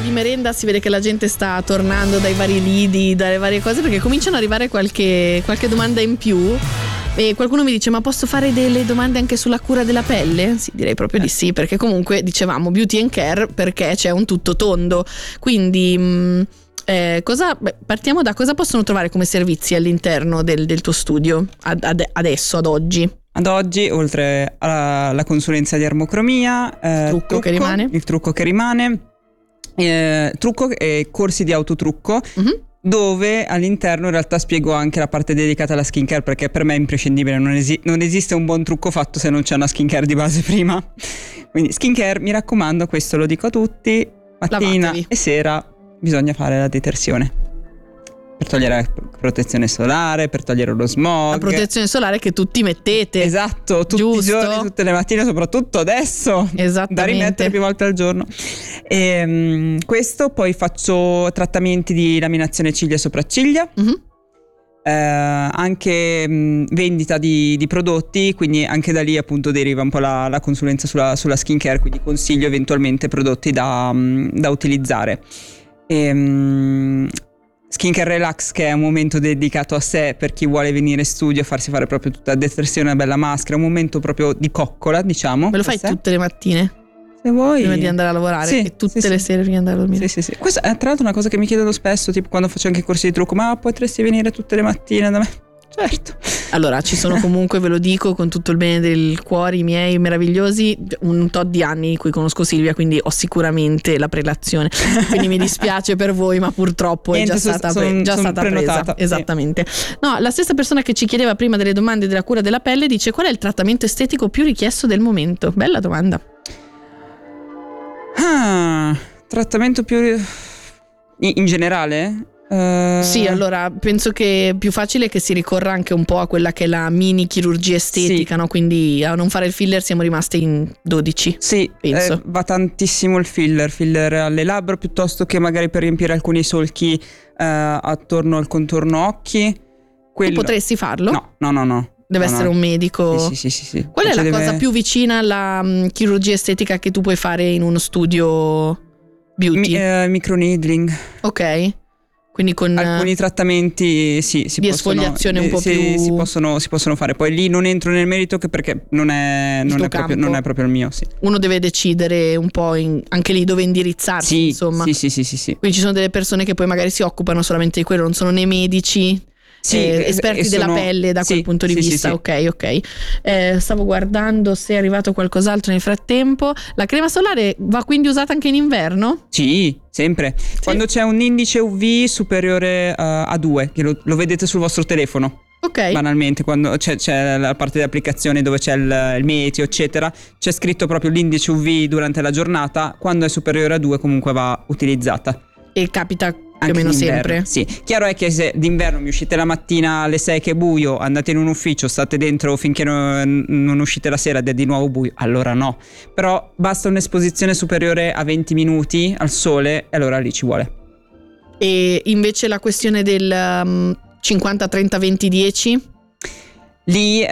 di merenda si vede che la gente sta tornando dai vari lidi, dalle varie cose, perché cominciano ad arrivare qualche domanda in più. E qualcuno mi dice: ma posso fare delle domande anche sulla cura della pelle? Sì, direi proprio di sì, perché comunque dicevamo beauty and care perché c'è un tutto tondo. Quindi partiamo da cosa possono trovare come servizi all'interno del tuo studio adesso, ad oggi? Ad oggi, oltre alla consulenza di armocromia, il trucco che rimane, trucco e corsi di autotrucco, dove all'interno in realtà spiego anche la parte dedicata alla skincare, perché per me è imprescindibile, non esiste un buon trucco fatto se non c'è una skincare di base prima. Quindi skincare, mi raccomando, questo lo dico a tutti, mattina Lavatevi. e sera bisogna fare la detersione per togliere la protezione solare, per togliere lo smog. La protezione solare che tutti mettete. Esatto, tutti i giorni, tutte le mattine, soprattutto adesso. Esattamente. Da rimettere più volte al giorno. E, questo, poi faccio trattamenti di laminazione ciglia e sopracciglia. Anche vendita di prodotti, quindi anche da lì appunto deriva un po' la consulenza sulla skincare, quindi consiglio eventualmente prodotti da utilizzare. Skincare Relax, che è un momento dedicato a sé per chi vuole venire in studio a farsi fare proprio tutta la detersione, una bella maschera, un momento proprio di coccola, diciamo. Me lo fai tutte le mattine? Se vuoi. Prima di andare a lavorare, e tutte le sere prima di andare a dormire. Sì. Questa è tra l'altro una cosa che mi chiedono spesso, tipo quando faccio anche i corsi di trucco: ma potresti venire tutte le mattine da me? Certo. Allora, ci sono comunque, ve lo dico con tutto il bene del cuore, i miei meravigliosi, un tot di anni in cui conosco Silvia, quindi ho sicuramente la prelazione. Quindi mi dispiace per voi, ma purtroppo è già stata presa. Esattamente. No, la stessa persona che ci chiedeva prima delle domande della cura della pelle dice: qual è il trattamento estetico più richiesto del momento? Bella domanda. Trattamento più in generale? Sì, allora penso che è più facile che si ricorra anche un po' a quella che è la mini chirurgia estetica, no? Quindi a non fare il filler siamo rimasti in 12. Sì, penso. Va tantissimo il filler alle labbra, piuttosto che magari per riempire alcuni solchi attorno al contorno occhi. Tu potresti farlo? No. Deve essere un medico. Sì. Qual è la cosa più vicina alla chirurgia estetica che tu puoi fare in uno studio beauty? Microneedling. Ok. Quindi con alcuni trattamenti di esfoliazione un po' più si possono fare. Poi lì non entro nel merito, perché non è proprio il mio. Sì. Uno deve decidere un po' anche lì dove indirizzarsi, insomma. Sì. Quindi ci sono delle persone che poi magari si occupano solamente di quello, non sono né medici, esperti della pelle da quel punto di vista. Sì. Ok. Stavo guardando se è arrivato qualcos'altro nel frattempo. La crema solare va quindi usata anche in inverno? Sì, sempre. Quando c'è un indice UV superiore a 2, che lo vedete sul vostro telefono. Ok. Banalmente, quando c'è la parte di applicazione dove c'è il meteo, eccetera, c'è scritto proprio l'indice UV durante la giornata. Quando è superiore a 2 comunque va utilizzata. E capita più o meno sempre. Sì, chiaro è che se d'inverno mi uscite la mattina alle 6 che è buio, andate in un ufficio, state dentro finché non uscite la sera ed è di nuovo buio, allora no. Però basta un'esposizione superiore a 20 minuti al sole e allora lì ci vuole. E invece la questione del 50, 30, 20, 10? Lì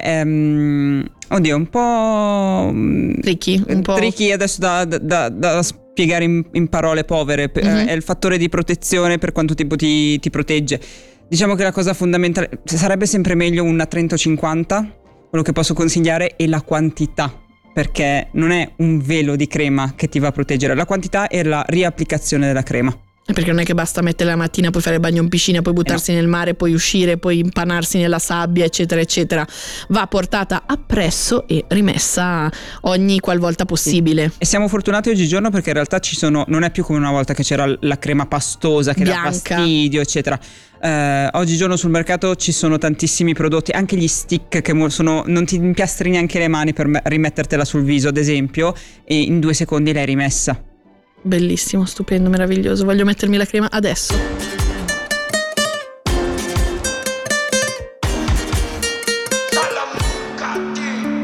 oddio, un po' tricky adesso da spiegare in parole povere. È il fattore di protezione, per quanto tempo ti protegge. Diciamo che la cosa fondamentale sarebbe sempre meglio una 30-50, quello che posso consigliare è la quantità, perché non è un velo di crema che ti va a proteggere, la quantità è la riapplicazione della crema. Perché non è che basta mettere la mattina, poi fare il bagno in piscina, poi buttarsi nel mare, poi uscire, poi impanarsi nella sabbia, eccetera eccetera. Va portata appresso e rimessa ogni qualvolta possibile. E siamo fortunati oggigiorno perché in realtà non è più come una volta che c'era la crema pastosa che dà fastidio, eccetera. Oggigiorno sul mercato ci sono tantissimi prodotti, anche gli stick che non ti impiastri neanche le mani per rimettertela sul viso, ad esempio, e in 2 secondi l'hai rimessa. Bellissimo, stupendo, meraviglioso. Voglio mettermi la crema adesso.